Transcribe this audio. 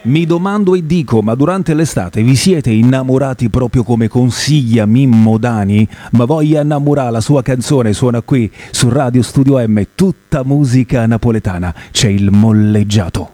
Mi domando e dico, ma durante l'estate vi siete innamorati proprio come consiglia Mimmo Dani? Ma voglia innamorare, la sua canzone suona qui su Radio Studio M, tutta musica napoletana, c'è il molleggiato.